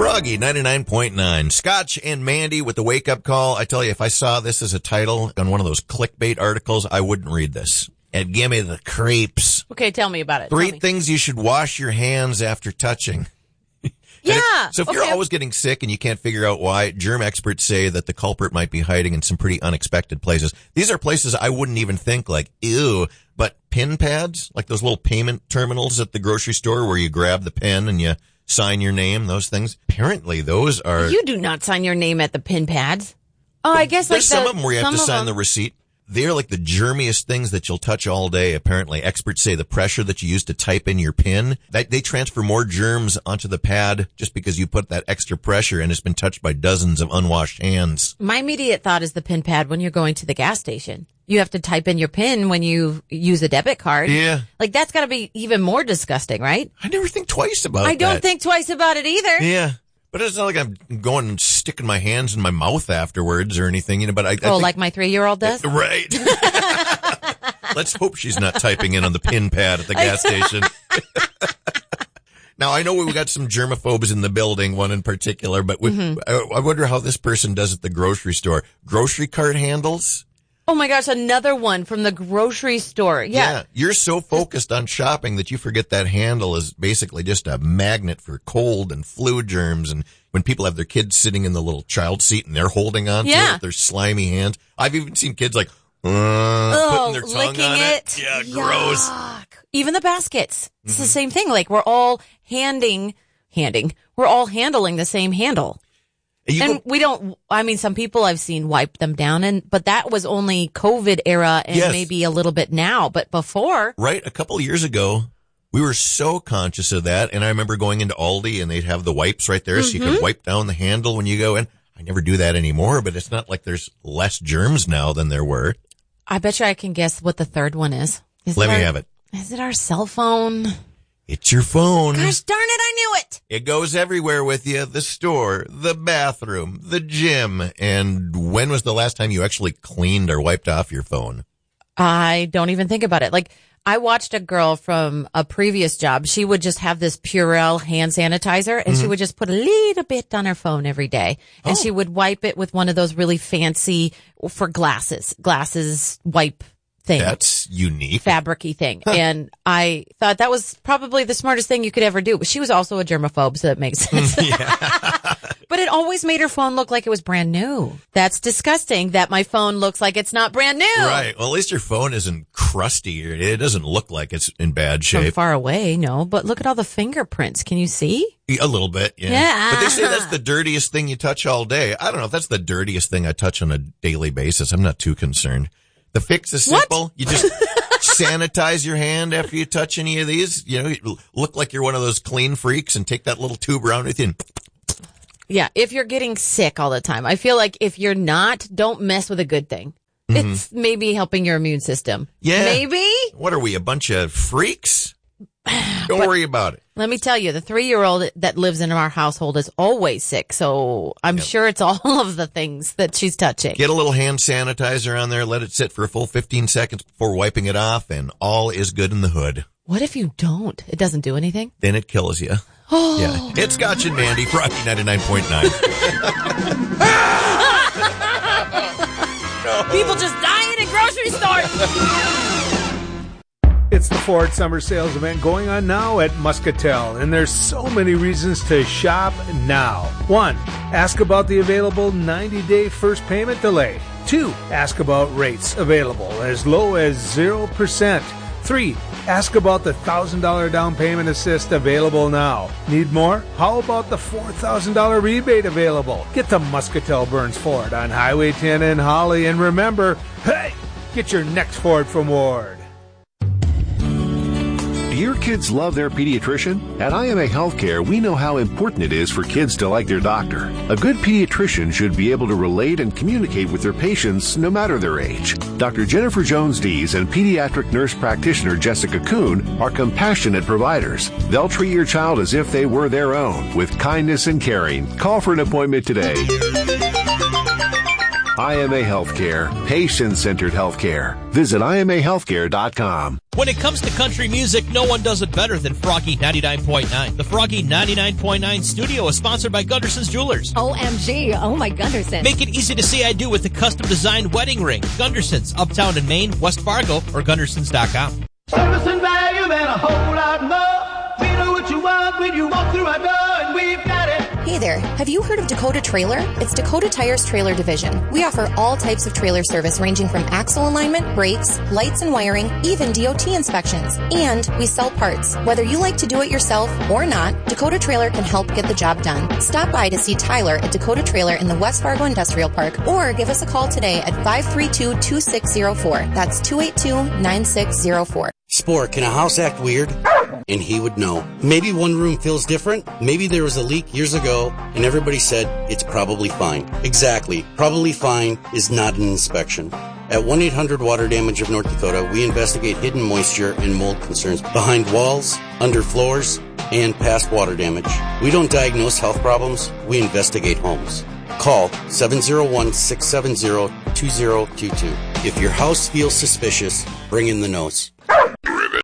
Froggy 99.9. Scotch and Mandy with the wake-up call. I tell you, if I saw this as a title on one of those clickbait articles, I wouldn't read this. And give me the creeps. Okay, tell me about it. 3 things you should wash your hands after touching. Yeah. So if you're always getting sick and you can't figure out why, germ experts say that the culprit might be hiding in some pretty unexpected places. These are places I wouldn't even think like, ew, but pin pads, like those little payment terminals at the grocery store where you grab the pen and you sign your name, those things. Apparently those are... You do not sign your name at the pin pads. Oh, I guess there's some of them where you have to sign the receipt. They're like the germiest things that you'll touch all day, apparently. Experts say the pressure that you use to type in your PIN, they transfer more germs onto the pad just because you put that extra pressure and it's been touched by dozens of unwashed hands. My immediate thought is the PIN pad when you're going to the gas station. You have to type in your PIN when you use a debit card. Yeah. Like, that's got to be even more disgusting, right? I never think twice about it. I don't think twice about it either. Yeah. But it's not like I'm going and sticking my hands in my mouth afterwards or anything, you know, but I think, like my 3-year-old does? Right. Let's hope she's not typing in on the pin pad at the gas station. Now, I know we've got some germaphobes in the building, one in particular, but I wonder how this person does at the grocery store. Grocery cart handles? Oh my gosh, another one from the grocery store. Yeah. You're so focused on shopping that you forget that handle is basically just a magnet for cold and flu germs. And when people have their kids sitting in the little child seat and they're holding on to it with their slimy hands. I've even seen kids like, putting their tongue on it. Yeah, gross. Even the baskets. It's the same thing. Like, we're all we're all handling the same handle. We don't, I mean, some people I've seen wipe them down, but that was only COVID era and maybe a little bit now, but before. Right. A couple of years ago, we were so conscious of that. And I remember going into Aldi and they'd have the wipes right there so you could wipe down the handle when you go in. I never do that anymore, but it's not like there's less germs now than there were. I bet you I can guess what the third one is. Let me have it. Is it our cell phone? It's your phone. Gosh darn it, I knew it. It goes everywhere with you. The store, the bathroom, the gym. And when was the last time you actually cleaned or wiped off your phone? I don't even think about it. Like, I watched a girl from a previous job. She would just have this Purell hand sanitizer and she would just put a little bit on her phone every day. And she would wipe it with one of those really fancy for glasses wipe thing. That's unique. Fabric-y thing. And I thought that was probably the smartest thing you could ever do. But she was also a germaphobe, so that makes sense. But it always made her phone look like it was brand new. That's disgusting that my phone looks like it's not brand new. Right. Well, at least your phone isn't crusty. It doesn't look like it's in bad shape. From far away, no. But look at all the fingerprints. Can you see? A little bit, yeah. But they say that's the dirtiest thing you touch all day. I don't know if that's the dirtiest thing I touch on a daily basis. I'm not too concerned. The fix is simple. What? You just sanitize your hand after you touch any of these. You know, you look like you're one of those clean freaks and take that little tube around with you and... Yeah, if you're getting sick all the time. I feel like if you're not, don't mess with a good thing. It's maybe helping your immune system. Yeah. Maybe? What are we, a bunch of freaks? Don't worry about it. Let me tell you, the 3-year-old that lives in our household is always sick, so I'm sure it's all of the things that she's touching. Get a little hand sanitizer on there, let it sit for a full 15 seconds before wiping it off, and all is good in the hood. What if you don't? It doesn't do anything? Then it kills you. Oh. Yeah. It's Scotch and Mandy, Froggy 99.9. People just dying in grocery stores. It's the Ford Summer Sales event going on now at Muscatel, and there's so many reasons to shop now. 1. Ask about the available 90-day first payment delay. 2. Ask about rates available as low as 0%. 3. Ask about the $1,000 down payment assist available now. Need more? How about the $4,000 rebate available? Get to Muscatel Burns Ford on Highway 10 in Holly, and remember, hey, get your next Ford from Ward. Do your kids love their pediatrician? At IMA Healthcare, we know how important it is for kids to like their doctor. A good pediatrician should be able to relate and communicate with their patients no matter their age. Dr. Jennifer Jones-Dees and pediatric nurse practitioner Jessica Kuhn are compassionate providers. They'll treat your child as if they were their own, with kindness and caring. Call for an appointment today. IMA Healthcare, patient-centered healthcare. Visit IMAhealthcare.com. When it comes to country music, no one does it better than Froggy 99.9. The Froggy 99.9 studio is sponsored by Gunderson's Jewelers. OMG. Oh, my Gunderson. Make it easy to say I do with the custom-designed wedding ring. Gunderson's, Uptown in Maine, West Fargo, or Gundersons.com. Service and value and a whole lot more. We know what you want when you walk through our door, and we've got it. Hey there, have you heard of Dakota Trailer? It's Dakota Tire's trailer division. We offer all types of trailer service ranging from axle alignment, brakes, lights and wiring, even DOT inspections. And we sell parts. Whether you like to do it yourself or not, Dakota Trailer can help get the job done. Stop by to see Tyler at Dakota Trailer in the West Fargo Industrial Park or give us a call today at 532-2604. That's 282-9604. Spore, can a house act weird? And he would know. Maybe one room feels different. Maybe there was a leak years ago and everybody said it's probably fine. Exactly. Probably fine is not an inspection. At 1-800 Damage of North Dakota, we investigate hidden moisture and mold concerns behind walls, under floors, and past water damage. We don't diagnose health problems. We investigate homes. Call 701-670-2022. If your house feels suspicious, bring in the nose.